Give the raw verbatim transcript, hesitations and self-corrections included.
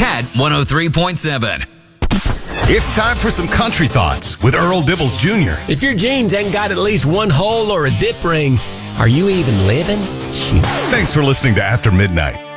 Cat one oh three point seven. It's time for some country thoughts with Earl Dibbles Junior If your jeans ain't got at least one hole or a dip ring, are you even living? Shoot. Thanks for listening to After Midnight.